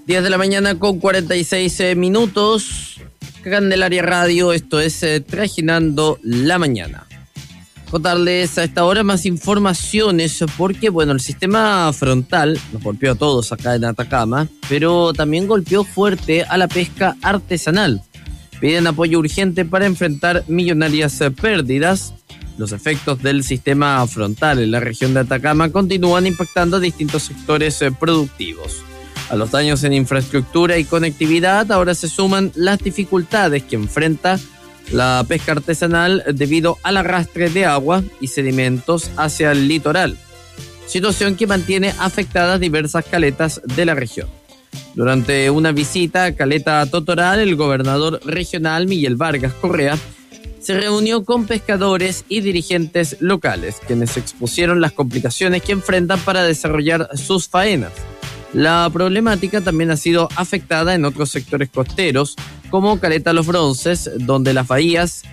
10 de la mañana con 46 minutos. Candelaria Radio, esto es Trajinando la Mañana. Contarles a esta hora más informaciones porque, el sistema frontal nos golpeó a todos acá en Atacama, pero también golpeó fuerte a la pesca artesanal. Piden apoyo urgente para enfrentar millonarias pérdidas. Los efectos del sistema frontal en la región de Atacama continúan impactando a distintos sectores productivos. A los daños en infraestructura y conectividad ahora se suman las dificultades que enfrenta la pesca artesanal debido al arrastre de agua y sedimentos hacia el litoral, situación que mantiene afectadas diversas caletas de la región. Durante una visita a Caleta Totoral, el gobernador regional Miguel Vargas Correa se reunió con pescadores y dirigentes locales, quienes expusieron las complicaciones que enfrentan para desarrollar sus faenas. La problemática también ha sido afectada en otros sectores costeros, como Caleta Los Bronces, donde las bahías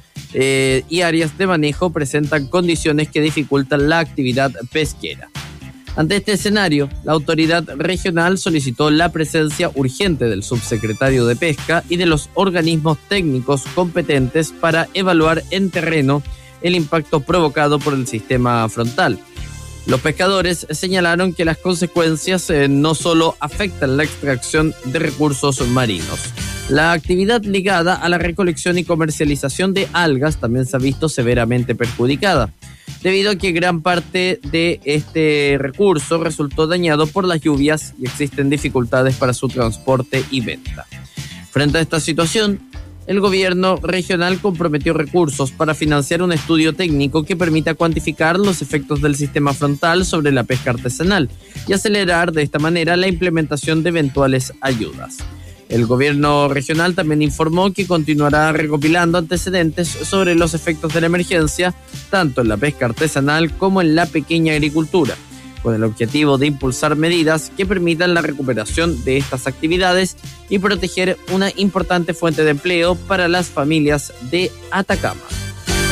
y áreas de manejo presentan condiciones que dificultan la actividad pesquera. Ante este escenario, la autoridad regional solicitó la presencia urgente del subsecretario de Pesca y de los organismos técnicos competentes para evaluar en terreno el impacto provocado por el sistema frontal. Los pescadores señalaron que las consecuencias no solo afectan la extracción de recursos marinos. La actividad ligada a la recolección y comercialización de algas también se ha visto severamente perjudicada, debido a que gran parte de este recurso resultó dañado por las lluvias y existen dificultades para su transporte y venta. Frente a esta situación, el gobierno regional comprometió recursos para financiar un estudio técnico que permita cuantificar los efectos del sistema frontal sobre la pesca artesanal y acelerar de esta manera la implementación de eventuales ayudas. El gobierno regional también informó que continuará recopilando antecedentes sobre los efectos de la emergencia, tanto en la pesca artesanal como en la pequeña agricultura, con el objetivo de impulsar medidas que permitan la recuperación de estas actividades y proteger una importante fuente de empleo para las familias de Atacama.